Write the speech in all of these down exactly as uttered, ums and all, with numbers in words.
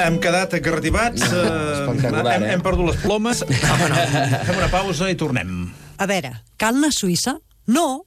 hem quedat garrativats. No, espectacular, hem, eh? hem perdut les plomes. Home, no. Fem una pausa i tornem. A veure, cal anar a Suïssa? No.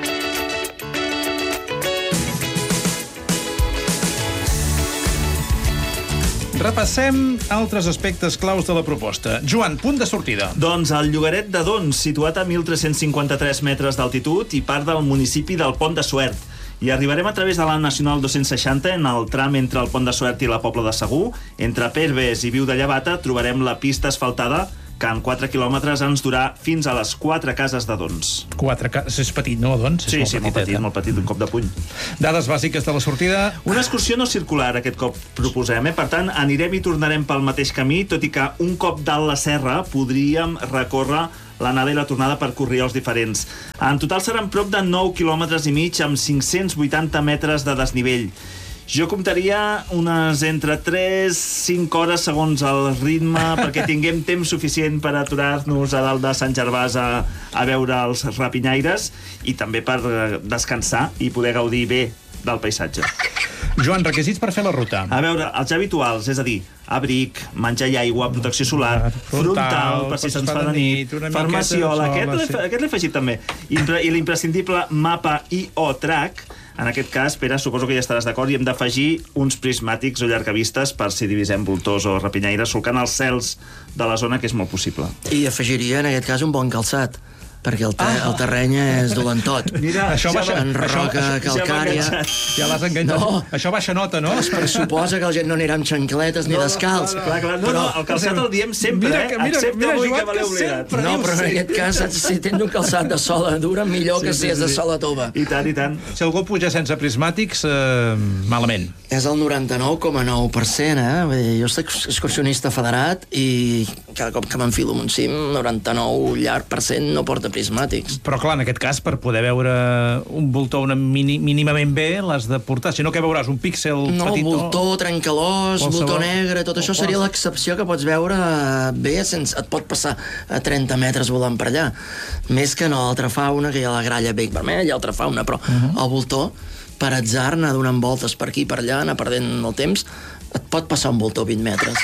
Repassem altres aspectes claus de la proposta. Joan, punt de sortida. Doncs el llogaret de Dons, situat a mil tres-cents cinquanta-tres metres d'altitud i part del municipi del Pont de Suert. I arribarem a través de la Nacional dos-cents seixanta en el tram entre el Pont de Suert i la Pobla de Segur. Entre Perves i Viu de Llevata trobarem la pista asfaltada que en quatre quilòmetres ens durà fins a les quatre cases de Dons. Quatre cases. És petit, no, doncs? Sí, sí, molt petit, molt petit, un cop de puny. Dades bàsiques de la sortida. Una excursió no circular, aquest cop proposem, eh? Per tant, anirem i tornarem pel mateix camí, tot i que un cop dalt la serra podríem recórrer l'anada i la tornada per corriols diferents. En total seran prop de nou quilòmetres i mig amb cinc-cents vuitanta metres de desnivell. Jo comptaria unes entre tres a cinc hores segons el ritme perquè tinguem temps suficient per aturar-nos a dalt de Sant Gervàs a, a veure els rapinyaires i també per descansar i poder gaudir bé del paisatge. Joan, requisits per fer la ruta. A veure, els ja habituals, és a dir, abric, menjar i aigua, protecció solar, frontal, per si se'ns fa de nit, farmaciola, aquest l'he afegit també, i l'imprescindible mapa i o track. En aquest cas, Pere, suposo que ja estaràs d'acord i hem d'afegir uns prismàtics o llargavistes per si divisem voltors o rapinyaires solcant els cels de la zona, que és molt possible. I afegiria, en aquest cas, un bon calçat, perquè el, te ah. el terreny és dolentot. Mira, això baixa... En roca calcària... Ja l'has enganxat. No. Això baixa nota, no? Es pressuposa que la gent no anirà amb xancletes ni no, descalç. Clar, clar, no, no, el calçat el diem sempre, mira, eh? Mira, excepte mira, avui Joan, que me l'he oblidat. No, però en aquest cas, si tens un calçat de sola dura, millor sí, que si sí, és de sola tova. I tant, i tant. Si algú puja sense prismàtics, eh, malament. És el noranta-nou coma nou per cent, eh? Vull dir, jo soc excursionista federat i cada cop que m'enfilo en un cim, noranta-nou llarg per cent no porta prismàtics. Però clar, en aquest cas, per poder veure un voltor una mini, mínimament bé, l'has de portar. Si no, què veuràs? Un píxel no, petit? No, voltor, trencalós, voltor negre, tot això seria l'excepció que pots veure bé, sense, et pot passar a trenta metres volant per allà. Més que no l'altra fauna, que hi ha la gralla bec vermella i altra fauna, però uh -huh. el voltor, per atzar, anar donant voltes per aquí i per allà, anar perdent el temps, et pot passar un voltor vint metres.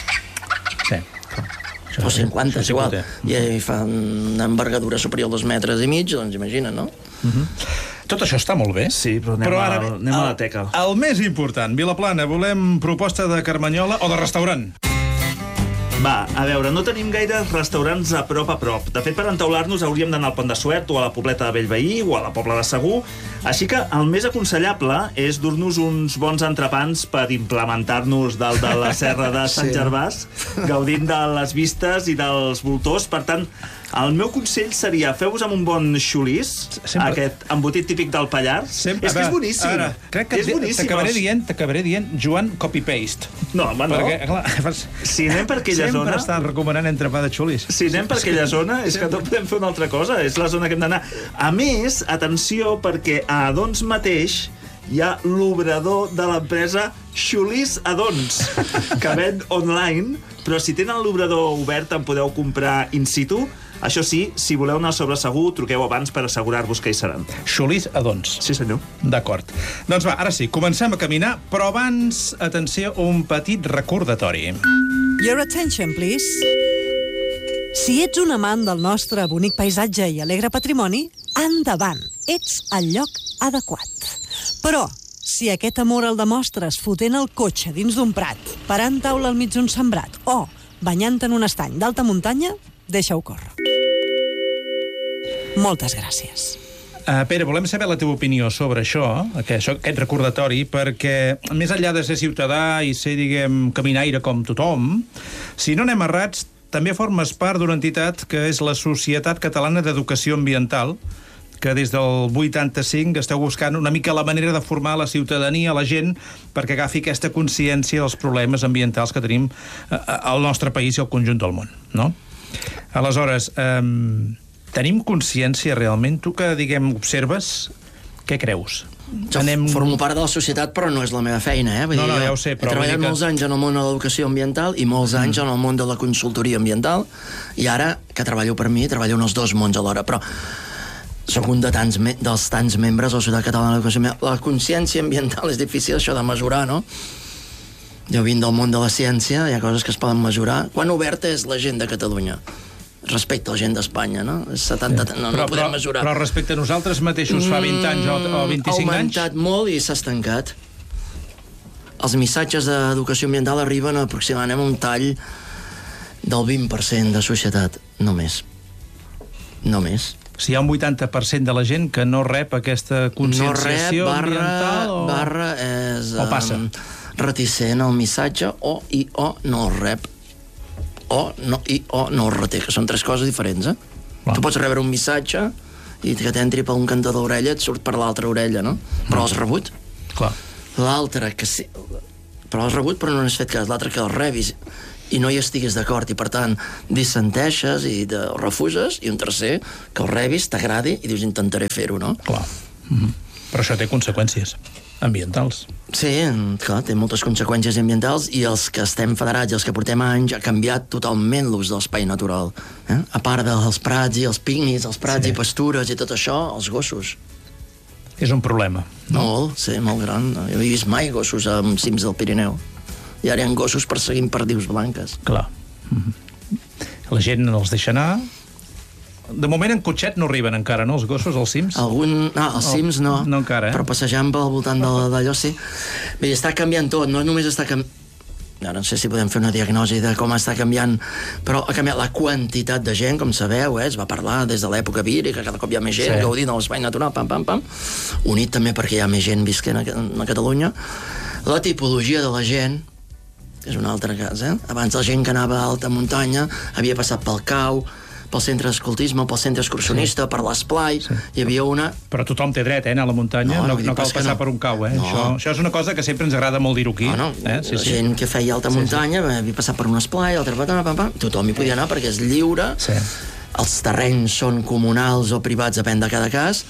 Sí. O cinquanta, és igual. I fa una envergadura superior a dos metres i mig, doncs imagina't, no? Uh-huh. Tot això està molt bé. Sí, però anem, però ara, a, anem a la teca. El, el més important, Vilaplana, volem proposta de Carmanyola o de restaurant? Va, a veure, no tenim gaires restaurants a prop a prop. De fet, per entaular-nos hauríem d'anar al Pont de Suert o a la Pobleta de Bellveí o a la Pobla de Segur. Així que el més aconsellable és dur-nos uns bons entrepans per implementar-nos dalt de la serra de Sant sí. Gervàs, gaudint de les vistes i dels voltors. Per tant, el meu consell seria feu-vos amb un bon xulís, sempre... aquest embotit típic del Pallars. Sempre... És que és boníssim. Ara, crec que t'acabaré dient, t'acabaré dient, Joan, copy-paste. No, home, no. Perquè, clar, fas... Si anem per aquella sempre zona... Sempre estan recomanant entrepà de xulis. Si anem per aquella zona, és que no podem fer una altra cosa. És la zona que hem d'anar. A més, atenció, perquè a Adons mateix hi ha l'obrador de l'empresa Xulís Adons, que ven online, però si tenen l'obrador obert en podeu comprar in situ. Això sí, si voleu anar sobre segur, truqueu abans per assegurar-vos que hi seran. Xulís Adons. Sí, senyor. D'acord. Doncs va, ara sí, comencem a caminar, però abans, atenció, un petit recordatori. Your attention, please. Si ets un amant del nostre bonic paisatge i alegre patrimoni, endavant, ets al lloc adequat. Però, si aquest amor el demostres fotent el cotxe dins d'un prat, parant taula al mig d'un sembrat o banyant en un estany d'alta muntanya, deixa-ho córrer. Moltes gràcies. Uh, Pere, volem saber la teva opinió sobre això, aquest, aquest recordatori, perquè més enllà de ser ciutadà i ser, diguem, caminaire com tothom, si no anem errats, també formes part d'una entitat que és la Societat Catalana d'Educació Ambiental, que des del vuitanta-cinc esteu buscant una mica la manera de formar la ciutadania, la gent, perquè agafi aquesta consciència dels problemes ambientals que tenim al nostre país i al conjunt del món, no? Aleshores, eh, tenim consciència realment? Tu que, diguem, observes, què creus? Jo Anem... formo part de la societat, però no és la meva feina, eh? Vull no, dir, no, jo ja ho sé, però... He treballat que... molts anys en el món de l'educació ambiental i molts anys mm. en el món de la consultoria ambiental, i ara, que treballo per mi, treballo en els dos mons alhora, però soc un de tants me dels tants membres de la Societat Catalana d'Educació Ambiental. La consciència ambiental és difícil, això de mesurar, no? Jo vinc del món de la ciència, hi ha coses que es poden mesurar. Quan oberta és la gent de Catalunya? Respecte a la gent d'Espanya, no? setanta, sí. no, no però, podem però, mesurar. Però respecte a nosaltres mateixos fa vint anys o, o vint-i-cinc anys? Ha augmentat molt i s'ha estancat. Els missatges d'educació ambiental arriben aproximadament a un tall del vint per cent de societat, no més. No més. Si hi ha un vuitanta per cent de la gent que no rep aquesta conscienciació no rep, barra, ambiental o... barra és o passa. Um, reticent al missatge o i o no el rep o no, i o no el reté, que són tres coses diferents, eh? Clar. Tu pots rebre un missatge i que t'entri per un cantó d'orella et surt per l'altra orella, no? Però l'has rebut. Clar. L'altre que sí... Però l'has rebut però no n'has fet cas. L'altre que el rebis i no hi estiguis d'acord i, per tant, dissenteixes i de, refuses, i un tercer, que el rebis, t'agradi i dius, intentaré fer-ho, no? Clar. Mm-hmm. Però això té conseqüències ambientals. Sí, clar, té moltes conseqüències ambientals i els que estem federats i els que portem anys ha canviat totalment l'ús de l'espai natural. Eh? A part dels prats i els pícnics, els prats sí. i pastures i tot això, els gossos. És un problema. No? Molt, sí, molt gran. Jo no he vist mai gossos amb cims del Pirineu. I ara hi ha gossos perseguint perdius blanques. Clar. Mm-hmm. La gent els deixa anar. De moment en cotxet no arriben encara, no, els gossos, als cims? Algun... No, als cims no. No encara, eh? Però passejant pel voltant d'allò, sí. Bé, està canviant tot, no només està canviant... Ara no sé si podem fer una diagnosi de com està canviant, però ha canviat la quantitat de gent, com sabeu, eh? Es va parlar des de l'època vírica, cada cop hi ha més gent, sí. gaudint de l'espai natural, pam, pam, pam, unit també perquè hi ha més gent visquent a, a Catalunya. La tipologia de la gent, és un altre cas, eh? Abans la gent que anava a alta muntanya havia passat pel cau, pel centre d'escoltisme, pel centre excursionista, sí. per l'esplai, sí. hi havia una... Però tothom té dret, eh, a la muntanya, no, no, no cal passar no. per un cau, eh? No. Això, això és una cosa que sempre ens agrada molt dir-ho aquí. No, no, eh? sí, la sí. gent que feia alta sí, muntanya sí. havia passat per un esplai, altre pam, pam, pam, tothom hi podia anar perquè és lliure, sí. els terrenys són comunals o privats, depèn de cada cas,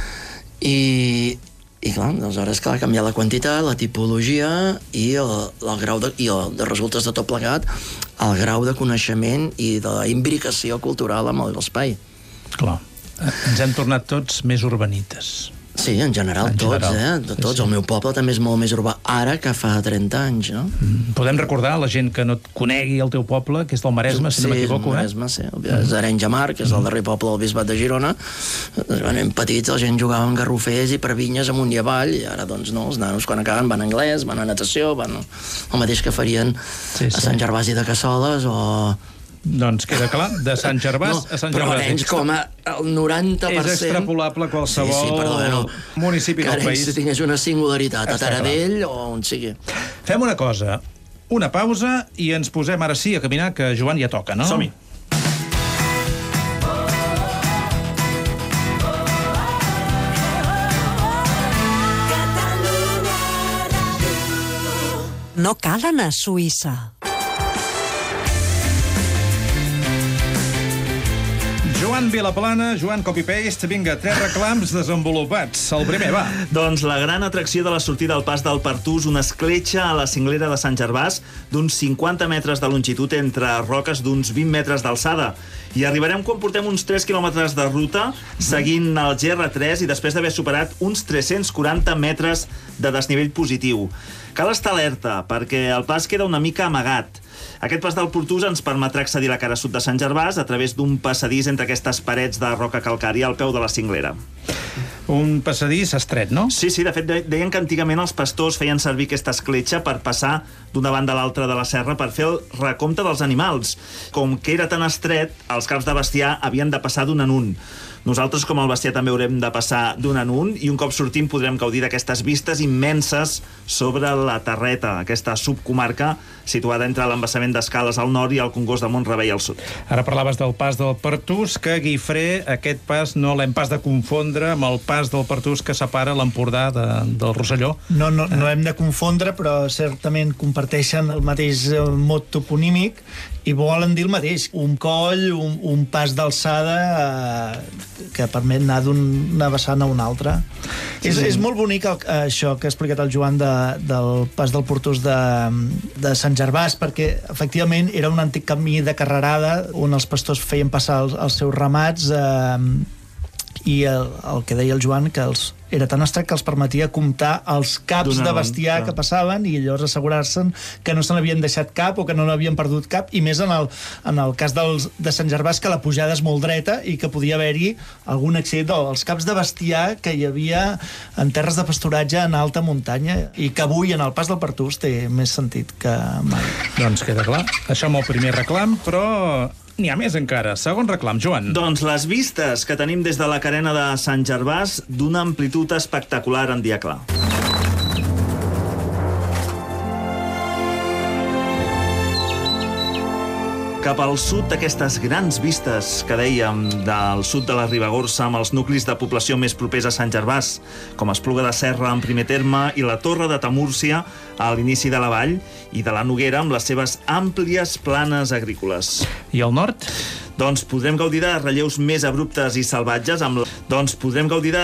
i... I clar, aleshores cal canviar la quantitat, la tipologia i el, el grau de, i el, de resultes de tot plegat, el grau de coneixement i de imbricació cultural amb l'espai. Clar. Ens hem tornat tots més urbanites. Sí, en general, en tots, general. eh? Tots. Sí, sí. El meu poble també és molt més urbà ara que fa trenta anys, no? Mm. Podem recordar a la gent que no et conegui el teu poble, que és del Maresme, si sí, no m'equivoco, eh? Sí, el Maresme, sí. El mm. Arenys de Mar, que és el darrer poble del Bisbat de Girona. Quan érem petits, la gent jugava amb garrofers i per vinyes amunt i avall, i ara, doncs, no, els nanos quan acaben van a anglès, van a natació, van el mateix que farien sí, sí. a Sant Gervasi de Cassoles o... Doncs queda clar, de Sant Gervàs no, a Sant Gervasi. Però Arenys com a el noranta per cent... És extrapolable a qualsevol sí, sí, perdó, no. municipi del país. Que Arenys tingués una singularitat, a Taradell o on sigui. Fem una cosa, una pausa i ens posem ara sí a caminar, que Joan ja toca, no? Som-hi. No cal anar a Suïssa. Joan Vilaplana, Joan Copy-Paste, vinga, tres reclams desenvolupats. El primer, va. Doncs la gran atracció de la sortida al Pas del Pertús, una escletxa a la cinglera de Sant Gervàs d'uns cinquanta metres de longitud entre roques d'uns vint metres d'alçada. I arribarem quan portem uns tres quilòmetres de ruta, seguint el G R tres i després d'haver superat uns tres-cents quaranta metres de desnivell positiu. Cal estar alerta, perquè el pas queda una mica amagat. Aquest Pas del Pertús ens permetrà accedir a la cara sud de Sant Gervàs a través d'un passadís entre aquestes parets de roca calcària al peu de la cinglera. Un passadís estret, no? Sí, sí, de fet deien que antigament els pastors feien servir aquesta escletxa per passar d'una banda a l'altra de la serra per fer el recompte dels animals. Com que era tan estret, els caps de bestiar havien de passar d'un en un. Nosaltres, com el bestiar, també haurem de passar d'un en un i un cop sortim podrem gaudir d'aquestes vistes immenses sobre la Terreta, aquesta subcomarca situada entre l'embassament d'Escales al nord i el Congost de Mont-rebei al sud. Ara parlaves del Pas del Pertús, que Guifré, aquest pas no l'hem pas de confondre amb el Pas del Pertús que separa l'Empordà de, del Rosselló. No, no, no hem de confondre, però certament comparteixen el mateix mot toponímic i volen dir el mateix. Un coll, un, un pas d'alçada eh, que permet anar d'una vessant a una altra. Sí, és, sí. és molt bonic el, això que ha explicat el Joan de, del Pas del Pertús de, de Sant Gervàs, perquè efectivament era un antic camí de carrerada on els pastors feien passar els, els seus ramats eh, i el, el que deia el Joan, que els era tan estret que els permetia comptar els caps de bestiar que passaven i llavors assegurar-se que no se n'havien deixat cap o que no n'havien perdut cap, i més en el, en el cas dels, de Sant Gervàs, que la pujada és molt dreta i que podia haver-hi algun accident. Els caps de bestiar que hi havia en terres de pasturatge en alta muntanya i que avui en el Pas del Pertús té més sentit que mai. Doncs queda clar. Això amb el primer reclam, però n'hi ha més encara. Segon reclam, Joan. Doncs les vistes que tenim des de la carena de Sant Gervàs d'una amplitud espectacular en dia clar. Cap al sud d'aquestes grans vistes que dèiem del sud de la Ribagorça amb els nuclis de població més propers a Sant Gervàs, com Espluga de Serra en primer terme i la Torre de Tamúrcia a l'inici de la vall, i de la Noguera amb les seves àmplies planes agrícoles. I al nord? Doncs podrem gaudir de relleus més abruptes i salvatges amb... Doncs podrem gaudir de